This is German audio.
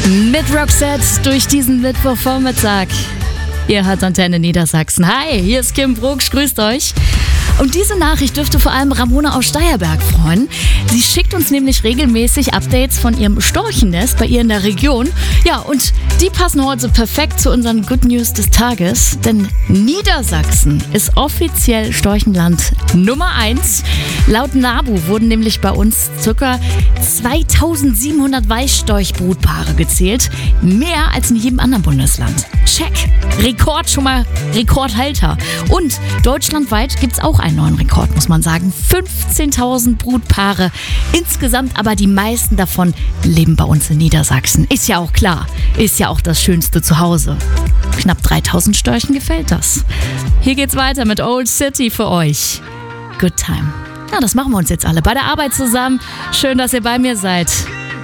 Mit Roxette durch diesen Mittwochvormittag. Ihr hört Antenne Niedersachsen. Hi, hier ist Kim Brugsch, grüßt euch. Und diese Nachricht dürfte vor allem Ramona aus Steierberg freuen. Sie schickt uns nämlich regelmäßig Updates von ihrem Storchennest bei ihr in der Region. Ja, und die passen heute perfekt zu unseren Good News des Tages. Denn Niedersachsen ist offiziell Storchenland Nummer 1. Laut NABU wurden nämlich bei uns ca. 2700 Weißstorchbrutpaare gezählt. Mehr als in jedem anderen Bundesland. Check. Rekord, schon mal Rekordhalter. Und deutschlandweit gibt es auch einen neuen Rekord, muss man sagen. 15.000 Brutpaare insgesamt, aber die meisten davon leben bei uns in Niedersachsen. Ist ja auch klar, ist ja auch das schönste Zuhause. Knapp 3.000 Störchen gefällt das. Hier geht's weiter mit Old City für euch. Good time. Na, das machen wir uns jetzt alle bei der Arbeit zusammen. Schön, dass ihr bei mir seid.